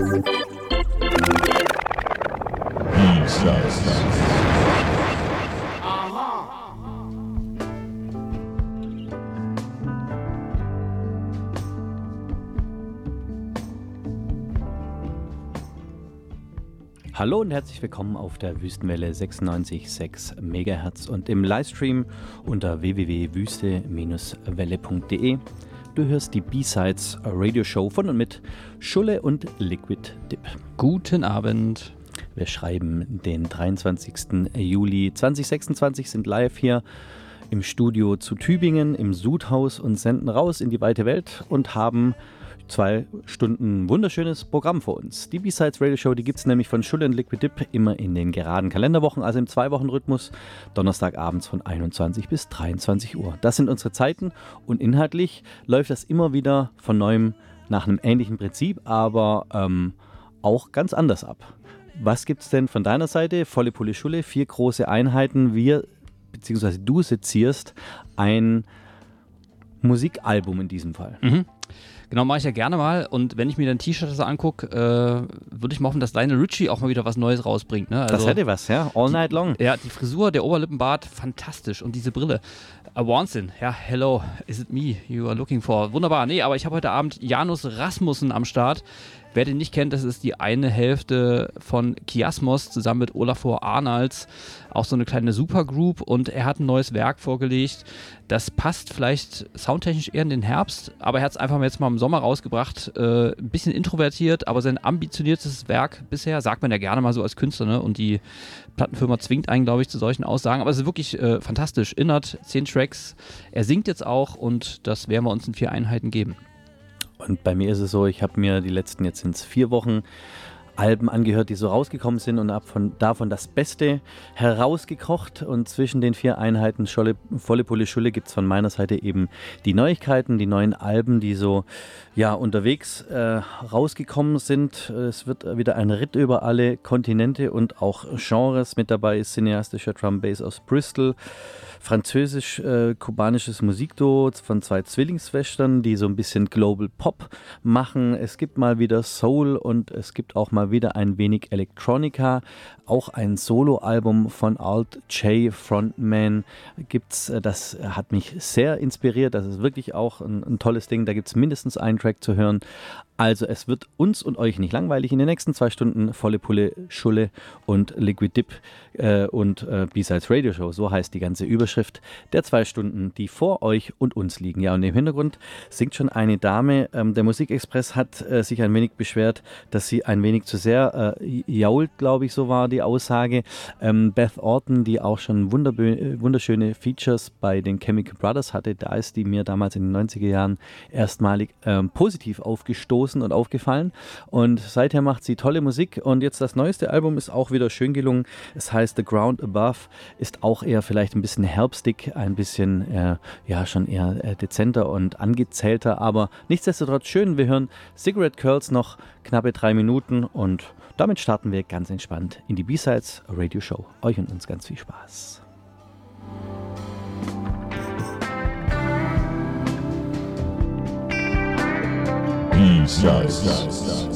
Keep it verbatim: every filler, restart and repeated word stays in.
Hallo und herzlich willkommen auf der Wüstenwelle sechsundneunzig Komma sechs Megahertz und im Livestream unter w w w punkt wüste welle punkt de. Du hörst die B-Sides Radio Show von und mit Schulle und Liquid Dip. Guten Abend. Wir schreiben den dreiundzwanzigsten Juli zweitausendsechsundzwanzig, sind live hier im Studio zu Tübingen im Sudhaus und senden raus in die weite Welt und haben zwei Stunden wunderschönes Programm vor uns. Die B-Sides Radio Show, die gibt es nämlich von Schulle und Liquid Dip immer in den geraden Kalenderwochen, also im Zwei-Wochen-Rhythmus, Donnerstagabends von einundzwanzig bis dreiundzwanzig Uhr. Das sind unsere Zeiten und inhaltlich läuft das immer wieder von neuem nach einem ähnlichen Prinzip, aber ähm, auch ganz anders ab. Was gibt es denn von deiner Seite? Volle Pulle Schulle, vier große Einheiten. Wir, beziehungsweise du sezierst ein Musikalbum in diesem Fall. Mhm. Genau, mache ich ja gerne mal. Und wenn ich mir dein T-Shirt so angucke, äh, würde ich mal hoffen, dass Lionel Richie auch mal wieder was Neues rausbringt. Ne? Also, das hätte was, ja. All die, night long. Ja, die Frisur, der Oberlippenbart, fantastisch. Und diese Brille. A Wahnsinn. Ja, hello, is it me you are looking for? Wunderbar. Nee, aber ich habe heute Abend Janus Rasmussen am Start. Wer den nicht kennt, das ist die eine Hälfte von Kiasmos zusammen mit Olafur Arnalds. Auch so eine kleine Supergroup. Und er hat ein neues Werk vorgelegt. Das passt vielleicht soundtechnisch eher in den Herbst, aber er hat es einfach jetzt mal im Sommer rausgebracht. Äh, ein bisschen introvertiert, aber sein ambitioniertes Werk bisher, sagt man ja gerne mal so als Künstler, ne? Und die Plattenfirma zwingt einen, glaube ich, zu solchen Aussagen. Aber es ist wirklich äh, fantastisch. Innert, zehn Tracks. Er singt jetzt auch und das werden wir uns in vier Einheiten geben. Und bei mir ist es so, ich habe mir die letzten, jetzt sind es vier Wochen, Alben angehört, die so rausgekommen sind und habe von, davon das Beste herausgekocht. Und zwischen den vier Einheiten Scholle, volle Pulle Schulle gibt es von meiner Seite eben die Neuigkeiten, die neuen Alben, die so ja, unterwegs äh, rausgekommen sind. Es wird wieder ein Ritt über alle Kontinente und auch Genres. Mit dabei ist cineastischer Drum Bass aus Bristol, französisch-kubanisches äh, Musikduo von zwei Zwillingsschwestern, die so ein bisschen Global Pop machen. Es gibt mal wieder Soul und es gibt auch mal wieder ein wenig Electronica. Auch ein Soloalbum von Alt J Frontman gibt's. Das hat mich sehr inspiriert. Das ist wirklich auch ein, ein tolles Ding. Da gibt es mindestens einen Track zu hören. Also es wird uns und euch nicht langweilig. In den nächsten zwei Stunden volle Pulle Schulle und Liquid Dip äh, und äh, B-Sides Radio Show. So heißt die ganze Überschrift der zwei Stunden, die vor euch und uns liegen. Ja, und im Hintergrund singt schon eine Dame. Ähm, der Musikexpress hat äh, sich ein wenig beschwert, dass sie ein wenig zu sehr äh, jault, glaube ich, so war die Aussage. Ähm, Beth Orton, die auch schon wunderbö- wunderschöne Features bei den Chemical Brothers hatte, da ist die mir damals in den neunziger Jahren erstmalig ähm, positiv aufgestoßen und aufgefallen und seither macht sie tolle Musik und jetzt das neueste Album ist auch wieder schön gelungen. Es heißt The Ground Above, ist auch eher vielleicht ein bisschen herbstig, ein bisschen äh, ja schon eher äh, dezenter und angezählter, aber nichtsdestotrotz schön. Wir hören Cigarette Curls noch knappe drei Minuten und damit starten wir ganz entspannt in die B-Sides Radio Show. Euch und uns ganz viel Spaß. B-Sides.